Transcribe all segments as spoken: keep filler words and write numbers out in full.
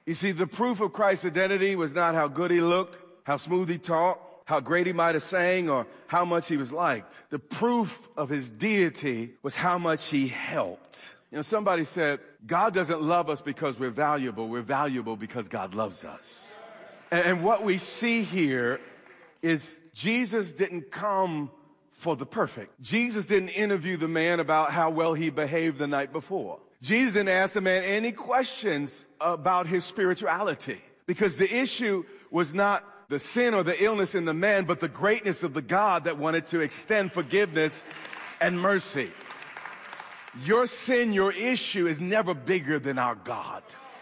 You see, the proof of Christ's identity was not how good he looked, how smooth he talked, how great he might have sang, or how much he was liked. The proof of his deity was how much he helped. You know, somebody said, God doesn't love us because we're valuable. We're valuable because God loves us. And, and what we see here is Jesus didn't come for the perfect. Jesus didn't interview the man about how well he behaved the night before. Jesus didn't ask the man any questions about his spirituality, because the issue was not the sin or the illness in the man, but the greatness of the God that wanted to extend forgiveness and mercy. Your sin, your issue is never bigger than our God.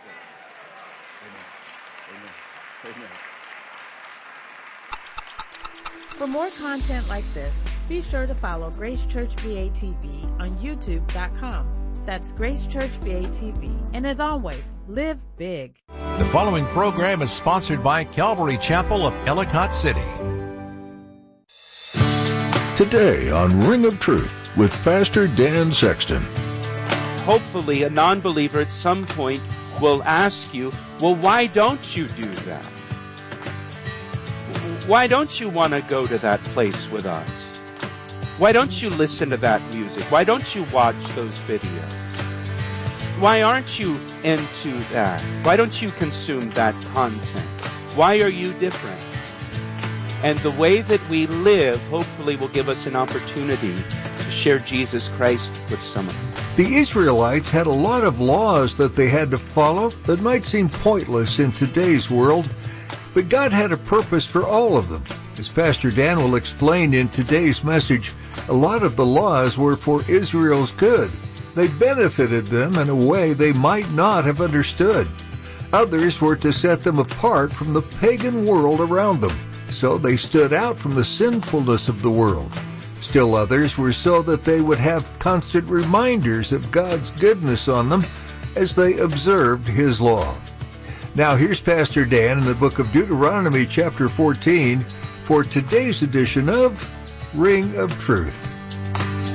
Amen. Amen. Amen. For more content like this, be sure to follow Grace Church V A T V on YouTube dot com. That's Grace Church V A T V. And as always, live big. The following program is sponsored by Calvary Chapel of Ellicott City. Today on Ring of Truth with Pastor Dan Sexton. Hopefully a non-believer at some point will ask you, well, why don't you do that? Why don't you want to go to that place with us? Why don't you listen to that music? Why don't you watch those videos? Why aren't you into that? Why don't you consume that content? Why are you different? And the way that we live, hopefully, will give us an opportunity to share Jesus Christ with someone. The Israelites had a lot of laws that they had to follow that might seem pointless in today's world, but God had a purpose for all of them. As Pastor Dan will explain in today's message, a lot of the laws were for Israel's good. They benefited them in a way they might not have understood. Others were to set them apart from the pagan world around them, so they stood out from the sinfulness of the world. Still others were so that they would have constant reminders of God's goodness on them as they observed His law. Now here's Pastor Dan in the book of Deuteronomy chapter fourteen for today's edition of Ring of Truth.